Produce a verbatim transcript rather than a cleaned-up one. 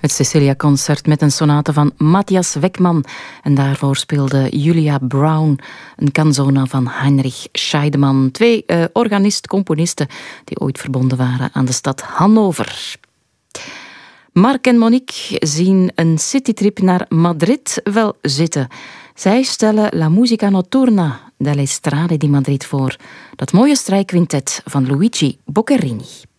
Het Cecilia-concert met een sonate van Matthias Weckmann. En daarvoor speelde Julia Brown een canzona van Heinrich Scheidemann. Twee uh, organist-componisten die ooit verbonden waren aan de stad Hannover. Mark en Monique zien een citytrip naar Madrid wel zitten. Zij stellen La Musica Notturna delle Strade di Madrid voor. Dat mooie strijkquintet van Luigi Boccherini.